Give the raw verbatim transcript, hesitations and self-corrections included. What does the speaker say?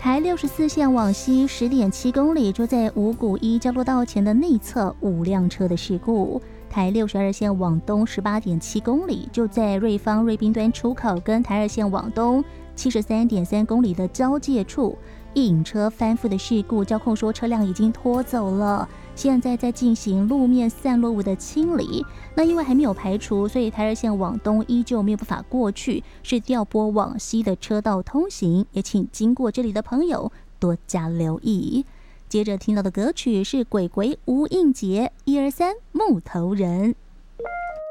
台六十四线往西十点七公里，就在五股一交流道前的内侧五辆车的事故。台六十二线往东十八点七公里，就在瑞芳瑞滨端出口跟台二线往东七十三点三公里的交界处，一引车翻覆的事故，交控说车辆已经拖走了，现在在进行路面散落物的清理。那因为还没有排除，所以台二线往东依旧没有办法过去，是调拨往西的车道通行，也请经过这里的朋友多加留意。接着听到的歌曲是鬼鬼吴映洁一二三木头人。